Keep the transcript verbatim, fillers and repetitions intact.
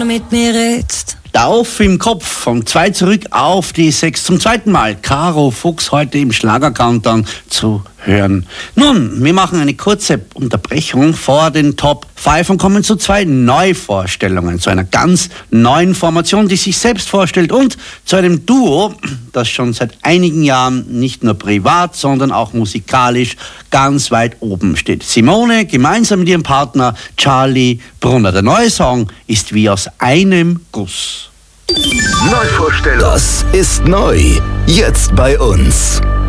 mit mir redst. Auf im Kopf, vom zwei zurück auf die sechs. Zum zweiten Mal Caro Fuchs heute im Schlager-Countdown zu hören. Nun, wir machen eine kurze Unterbrechung vor den Top fünf und kommen zu zwei Neuvorstellungen, zu einer ganz neuen Formation, die sich selbst vorstellt, und zu einem Duo, das schon seit einigen Jahren nicht nur privat, sondern auch musikalisch ganz weit oben steht. Simone gemeinsam mit ihrem Partner Charlie Brunner. Der neue Song ist wie aus einem Guss. Neuvorstellung. Das ist neu. Jetzt bei uns.